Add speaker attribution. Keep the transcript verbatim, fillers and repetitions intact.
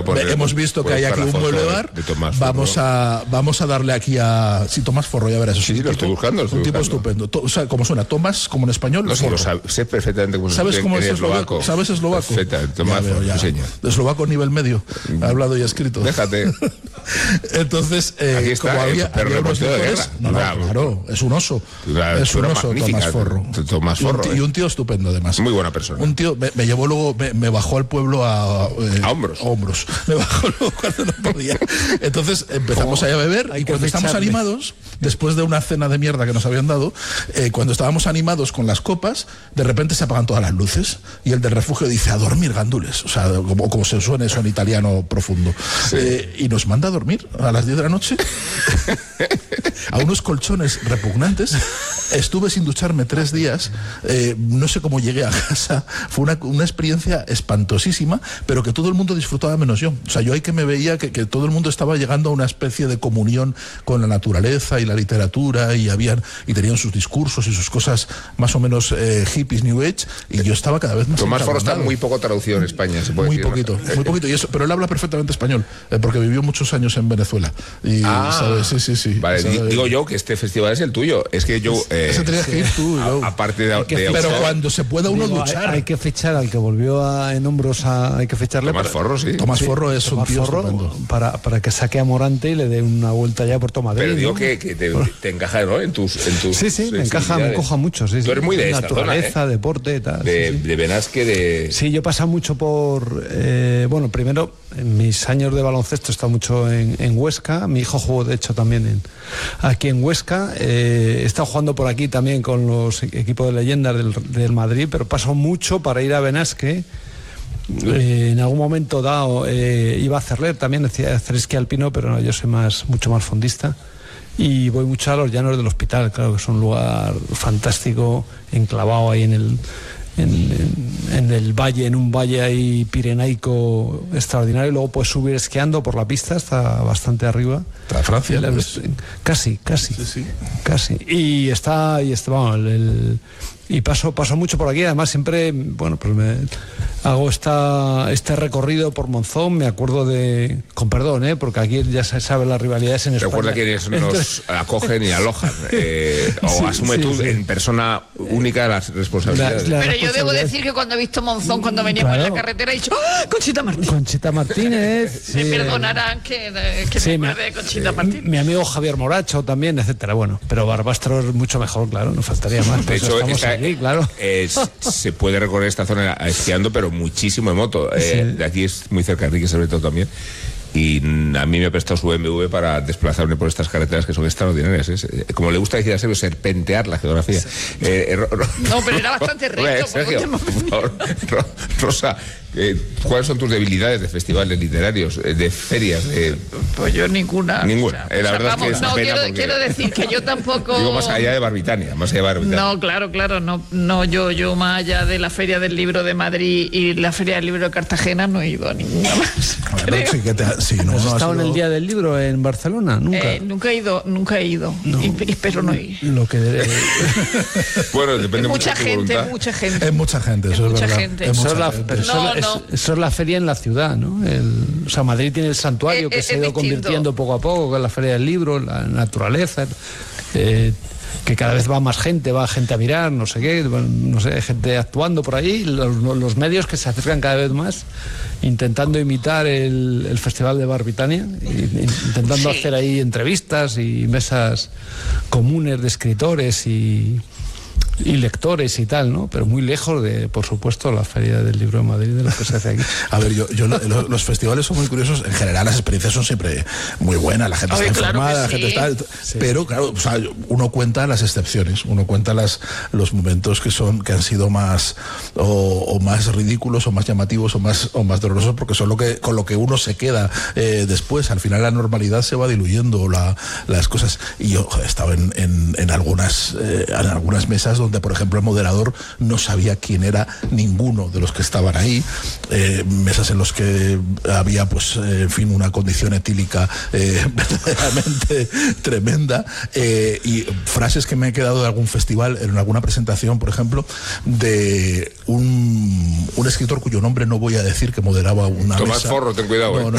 Speaker 1: hemos visto que hay aquí un mueble bar. Vamos a, vamos a darle aquí a... Sí, Tomás Forro, ya verás.
Speaker 2: Sí, sí, lo estoy buscando. Lo estoy
Speaker 1: un tipo
Speaker 2: buscando.
Speaker 1: estupendo. To, o sea, ¿cómo suena? Tomás, como en español.
Speaker 2: No, sí, lo sabe, sé perfectamente cómo
Speaker 1: ¿Sabes
Speaker 2: en,
Speaker 1: cómo
Speaker 2: en
Speaker 1: es
Speaker 2: eslovaco?
Speaker 1: eslovaco? ¿Sabes eslovaco?
Speaker 2: Perfectamente. Tomás Forro, sí, señor.
Speaker 1: Eslovaco nivel medio. Ha hablado y ha escrito.
Speaker 2: Déjate.
Speaker 1: Entonces, eh,
Speaker 2: aquí está,
Speaker 1: como había,
Speaker 2: pero
Speaker 1: había unos
Speaker 2: de
Speaker 1: lectores,
Speaker 2: guerra.
Speaker 1: no, no,
Speaker 2: Claro.
Speaker 1: claro, es un oso.
Speaker 2: Claro,
Speaker 1: es un oso, Tomás Forro.
Speaker 2: Tomás Forro.
Speaker 1: Y un, tío, y un tío estupendo, además.
Speaker 2: Muy buena persona.
Speaker 1: Un tío, me, me llevó luego, me, me bajó al pueblo a... Eh,
Speaker 2: a hombros.
Speaker 1: A hombros. Me bajó luego cuando no podía. Entonces empezamos ahí a beber y cuando estamos animados, después de una cena de mierda que nos habían dado, eh, cuando estábamos animados con las copas, de repente se apagan todas las luces y el del refugio dice, a dormir, gandules. O sea, como, como se suene eso en italiano profundo. Sí. Eh, y nos manda a dormir a las diez de la noche a unos colchones repugnantes. Estuve sin ducharme tres días, eh, no sé cómo llegué a casa. Fue una, una experiencia espantosísima, pero que todo el mundo disfrutaba menos yo. O sea, yo ahí que me veía que, que todo el mundo estaba llegando a una especie de comunión con la naturaleza y la literatura, y habían y tenían sus discursos y sus cosas más o menos eh, hippies, New Age, y yo estaba cada vez más...
Speaker 2: Tomás Forro está muy poco traducido en España, se puede
Speaker 1: muy
Speaker 2: decir.
Speaker 1: Poquito, muy poquito, y eso, pero él habla perfectamente español, eh, porque vivió muchos años en Venezuela. Y,
Speaker 2: ah,
Speaker 1: ¿sabes? Sí, sí, sí.
Speaker 2: Vale,
Speaker 1: ¿sabes?
Speaker 2: Digo yo que este festival es el tuyo. Es que yo... Eh,
Speaker 1: Ese tenías que ir tú.
Speaker 2: A, aparte de...
Speaker 1: que,
Speaker 2: de
Speaker 1: pero
Speaker 2: usar,
Speaker 1: cuando se pueda uno
Speaker 3: digo,
Speaker 1: duchar.
Speaker 3: Hay, hay que fichar al que volvió a, en hombros a... Hay que ficharle.
Speaker 2: Tomás
Speaker 3: para,
Speaker 2: Forro, sí.
Speaker 1: Tomás
Speaker 3: sí,
Speaker 1: Forro es
Speaker 3: Tomás
Speaker 1: un tío
Speaker 3: Forro
Speaker 1: estupendo.
Speaker 3: Para, para que saque a Morante y le dé una vuelta ya por todo Madrid.
Speaker 2: Pero digo
Speaker 3: ¿no?
Speaker 2: que, que te, te encaja, ¿no? En tus, en tus
Speaker 3: sí, sí, me encaja, me encaja mucho. Sí,
Speaker 2: Tú eres muy de esta
Speaker 3: naturaleza,
Speaker 2: zona, ¿eh?
Speaker 3: deporte, tal.
Speaker 2: De,
Speaker 3: sí, sí.
Speaker 2: de Benasque, de...
Speaker 3: Sí, yo he pasado mucho por... Eh, bueno, primero, en mis años de baloncesto he estado mucho en, en Huesca. Mi hijo jugó, de hecho, también en, aquí en Huesca. Eh, he estado jugando por aquí también con los equipos de leyendas del, del Madrid, pero paso mucho para ir a Benasque. Eh, en algún momento dado eh, iba a hacerle también, decía hacer esquí alpino, pero no, yo soy más, mucho más fondista. Y voy mucho a los llanos del Hospital, claro que es un lugar fantástico, enclavado ahí en el... En, en, en el valle, en un valle ahí pirenaico extraordinario, y luego puedes subir esquiando por la pista hasta bastante arriba.
Speaker 1: Hasta Francia, ¿no?
Speaker 3: Casi, casi,
Speaker 1: sí, sí.
Speaker 3: casi. Y está, y está, vamos, el, el, y paso, paso mucho por aquí. Además siempre, bueno, pues me hago esta, este recorrido por Monzón. Me acuerdo de, con perdón, ¿eh? Porque aquí ya se sabe las rivalidades en España.
Speaker 2: Recuerda quienes nos Entonces... acogen y alojan, eh, o sí, asume sí, tú sí. en persona única las responsabilidades.
Speaker 4: La, la Pero yo debo decir que cuando he visto Monzón, cuando veníamos claro. en la carretera, he dicho ¡oh, Conchita Martínez!
Speaker 3: Conchita Martínez.
Speaker 4: Sí. Me perdonarán que, que sí, me acuerde de Conchita Martínez.
Speaker 3: Mi amigo Javier Moracho también, etcétera. Bueno, pero Barbastro es mucho mejor, claro, no faltaría más.
Speaker 2: De hecho,
Speaker 3: estamos
Speaker 2: esta,
Speaker 3: aquí, claro.
Speaker 2: Es, se puede recorrer esta zona esquiando, pero muchísimo en moto. Eh, sí. De aquí es muy cerca de Enrique, sobre todo también. Y a mí me ha prestado su B M W para desplazarme por estas carreteras que son extraordinarias. Es, como le gusta decir a Sergio, serpentear la geografía. Sí. Eh, ro, ro,
Speaker 4: no, pero era bastante recto.
Speaker 2: Sergio, por favor, ro, Rosa, eh, ¿cuáles son tus debilidades de festivales literarios, eh, de ferias? De...
Speaker 4: Pues yo ninguna.
Speaker 2: Ninguna. Eh, la
Speaker 4: o sea,
Speaker 2: verdad
Speaker 4: vamos,
Speaker 2: es que es
Speaker 4: no, quiero,
Speaker 2: porque...
Speaker 4: quiero decir que yo tampoco...
Speaker 2: Digo, más allá de Barbitania, más allá de Barbitania.
Speaker 4: No, claro, claro, no, no yo, yo más allá de la Feria del Libro de Madrid y la Feria del Libro de Cartagena no he ido a ninguna más.
Speaker 1: Bueno, sí, que te, sí, no,
Speaker 3: ¿Has
Speaker 1: no
Speaker 3: estado
Speaker 1: sido...
Speaker 3: en el Día del Libro en Barcelona? Nunca.
Speaker 4: Eh, nunca he ido, nunca he ido. No. Y, y espero no ir.
Speaker 3: Lo que de...
Speaker 2: Bueno, depende
Speaker 4: mucha
Speaker 2: mucho
Speaker 4: gente,
Speaker 2: de tu
Speaker 4: mucha gente.
Speaker 1: Es mucha gente, eso es,
Speaker 4: mucha
Speaker 1: verdad.
Speaker 4: Gente.
Speaker 1: Es
Speaker 3: eso,
Speaker 1: mucha
Speaker 3: es la,
Speaker 1: gente.
Speaker 3: pero eso,
Speaker 4: no,
Speaker 3: es,
Speaker 4: no.
Speaker 3: eso es la feria en la ciudad, ¿no? El, o sea, Madrid tiene el santuario
Speaker 4: eh,
Speaker 3: que
Speaker 4: eh,
Speaker 3: se ha ido
Speaker 4: distinto.
Speaker 3: convirtiendo poco a poco, con la Feria del Libro, la naturaleza, eh, que cada vez va más gente, va gente a mirar, no sé qué, no sé, gente actuando por ahí, los, los medios que se acercan cada vez más, intentando imitar el, el Festival de Barbitania, intentando sí. hacer ahí entrevistas y mesas comunes de escritores y... y lectores y tal, ¿no? Pero muy lejos de, por supuesto, la Feria del Libro de Madrid, de lo que se hace aquí.
Speaker 1: A ver, yo, yo lo, los festivales son muy curiosos. En general, las experiencias son siempre muy buenas. La gente
Speaker 4: Ay,
Speaker 1: está
Speaker 4: claro
Speaker 1: informada,
Speaker 4: sí.
Speaker 1: la gente está...
Speaker 3: Sí.
Speaker 1: Pero, claro, o sea, uno cuenta las excepciones, uno cuenta las, los momentos que son que han sido más o, o más ridículos o más llamativos o más o más dolorosos, porque son lo que con lo que uno se queda eh, después. Al final la normalidad se va diluyendo, la, las cosas. Y yo he estado en, en, en algunas eh, en algunas mesas donde, por ejemplo, el moderador no sabía quién era ninguno de los que estaban ahí, eh, mesas en los que había, pues, eh, en fin, una condición etílica eh, verdaderamente tremenda, eh, y frases que me he quedado de algún festival, en alguna presentación, por ejemplo, de un, un escritor cuyo nombre no voy a decir, que moderaba una
Speaker 2: Tomás
Speaker 1: mesa.
Speaker 2: Forro, ten cuidado.
Speaker 1: No,
Speaker 2: eh.
Speaker 1: no,